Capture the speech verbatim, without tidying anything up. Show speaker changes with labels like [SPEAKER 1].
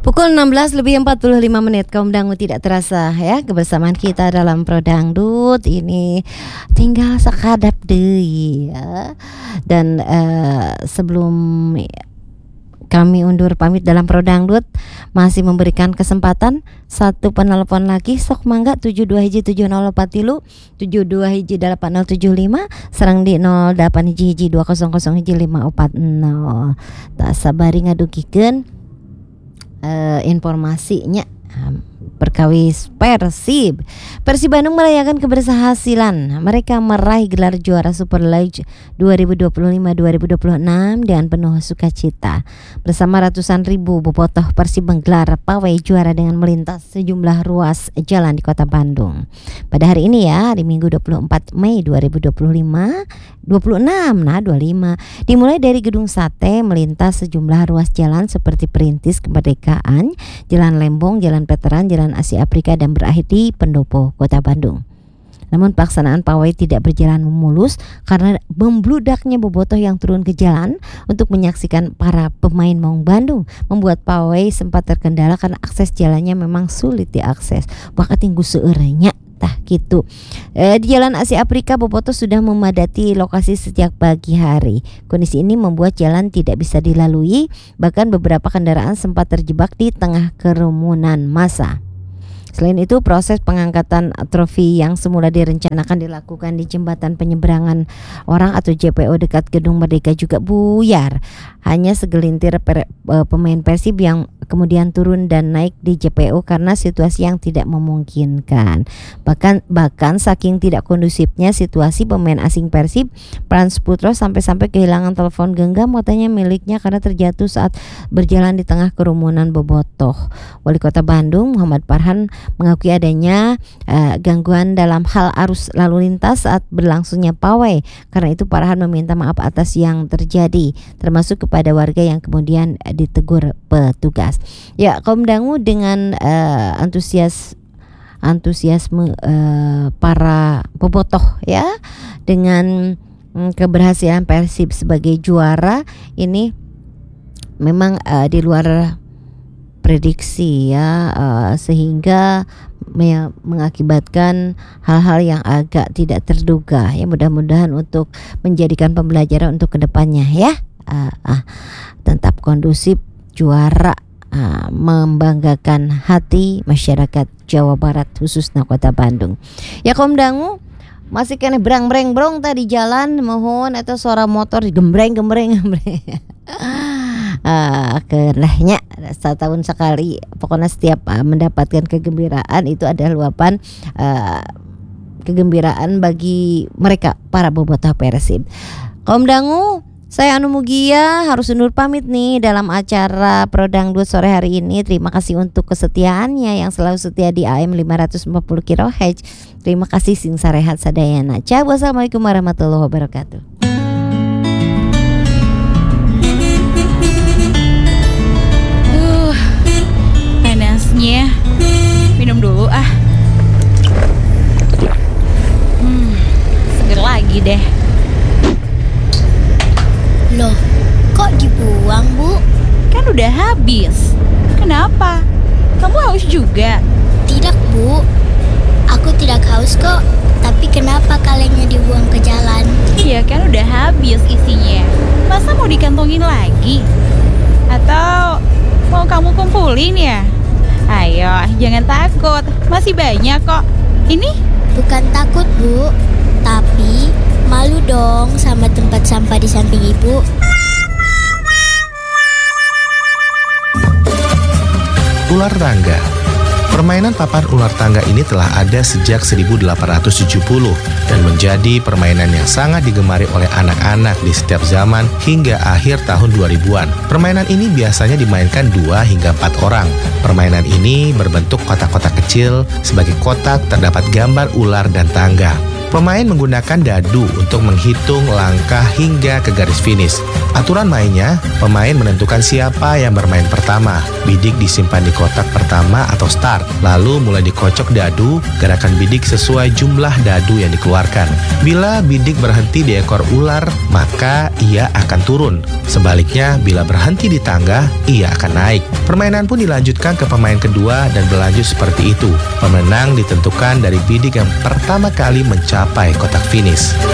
[SPEAKER 1] Pukul enam belas lebih empat puluh lima menit, kaum dangu tidak terasa ya kebersamaan kita dalam Pro Dangdut ini tinggal sekadap deui ya. Dan uh, sebelum kami undur pamit dalam Pro Dangdut, masih memberikan kesempatan satu penelpon lagi, sok mangga tujuh dua hiji tujuh nol empat tilu tujuh dua hiji delapan nol tujuh lima serang di nol delapan hiji hiji dua nol nol hiji lima empat nol. Tak sabari ngadugikeun Uh, informasinya um, perkawis Persib. Persib Bandung merayakan keberhasilan mereka meraih gelar juara Super League dua ribu dua puluh lima dua ribu dua puluh enam dengan penuh sukacita. Bersama ratusan ribu bobotoh, Persib menggelar pawai juara dengan melintas sejumlah ruas jalan di kota Bandung. Pada hari ini ya, di Minggu dua puluh empat Mei dua ribu dua puluh lima dua puluh enam nah dua puluh lima dimulai dari Gedung Sate melintas sejumlah ruas jalan seperti Perintis Kemerdekaan, Jalan Lembong, Jalan Veteran, Jalan Asia Afrika dan berakhir di Pendopo, Kota Bandung. Namun pelaksanaan pawai tidak berjalan mulus karena membludaknya bobotoh yang turun ke jalan untuk menyaksikan para pemain Maung Bandung membuat pawai sempat terkendala karena akses jalannya memang sulit diakses. Bahkan tinggu seurenya tah gitu. E, di Jalan Asia Afrika bobotoh sudah memadati lokasi sejak pagi hari. Kondisi ini membuat jalan tidak bisa dilalui, bahkan beberapa kendaraan sempat terjebak di tengah kerumunan massa. Selain itu, proses pengangkatan trofi yang semula direncanakan dilakukan di jembatan penyeberangan orang atau J P O dekat Gedung Merdeka juga buyar. Hanya segelintir per, uh, pemain Persib yang kemudian turun dan naik di J P O karena situasi yang tidak memungkinkan. Bahkan bahkan saking tidak kondusifnya situasi, pemain asing Persib, Frans Putro sampai-sampai kehilangan telepon genggam katanya miliknya karena terjatuh saat berjalan di tengah kerumunan bobotoh. Wali Kota Bandung Muhammad Farhan mengakui adanya uh, gangguan dalam hal arus lalu lintas saat berlangsungnya pawai. Karena itu Farhan meminta maaf atas yang terjadi, termasuk kepada warga yang kemudian uh, ditegur petugas. Ya, kaum dangu dengan uh, antusias antusiasme uh, para bobotoh ya dengan um, keberhasilan Persib sebagai juara ini memang uh, di luar prediksi ya, uh, sehingga me- mengakibatkan hal-hal yang agak tidak terduga ya. Mudah-mudahan untuk menjadikan pembelajaran untuk kedepannya ya. Uh, uh, tetap kondusif, juara, uh, membanggakan hati masyarakat Jawa Barat khususnya Kota Bandung. Ya kaum dangu, masih kena berang-bereng brong tadi jalan mohon atau suara motor gembreng-gembreng gembreng. Uh, kenahnya setahun sekali pokoknya setiap uh, mendapatkan kegembiraan itu ada luapan uh, kegembiraan bagi mereka para bobotoh Persib. Kaum dangu, saya Anu Mugia harus undur pamit nih dalam acara Pro Dangdut sore hari ini. Terima kasih untuk kesetiaannya yang selalu setia di A M lima ratus empat puluh kilohertz. Terima kasih sing sarehat sadayana. Ciao, wassalamualaikum warahmatullahi wabarakatuh.
[SPEAKER 2] Minum dulu ah. Hmm, seger lagi deh.
[SPEAKER 3] Loh, kok dibuang, Bu?
[SPEAKER 2] Kan udah habis. Kenapa? Kamu haus juga?
[SPEAKER 3] Tidak, Bu. Aku tidak haus kok. Tapi kenapa kalengnya dibuang ke jalan?
[SPEAKER 2] Iya kan udah habis isinya. Masa mau dikantongin lagi? Atau mau kamu kumpulin ya? Ayo, jangan takut, masih banyak kok. Ini?
[SPEAKER 3] Bukan takut, Bu, tapi malu dong sama tempat sampah di samping Ibu.
[SPEAKER 4] Ular tangga. Permainan papan ular tangga ini telah ada sejak seribu delapan ratus tujuh puluh dan menjadi permainan yang sangat digemari oleh anak-anak di setiap zaman hingga akhir tahun dua ribuan. Permainan ini biasanya dimainkan dua hingga empat orang. Permainan ini berbentuk kotak-kotak kecil. Sebagai kotak terdapat gambar ular dan tangga. Pemain menggunakan dadu untuk menghitung langkah hingga ke garis finish. Aturan mainnya, pemain menentukan siapa yang bermain pertama. Bidik disimpan di kotak pertama atau start, lalu mulai dikocok dadu, gerakan bidik sesuai jumlah dadu yang dikeluarkan. Bila bidik berhenti di ekor ular, maka ia akan turun. Sebaliknya, bila berhenti di tangga, ia akan naik. Permainan pun dilanjutkan ke pemain kedua dan berlanjut seperti itu. Pemenang ditentukan dari bidik yang pertama kali mencapai kotak finish.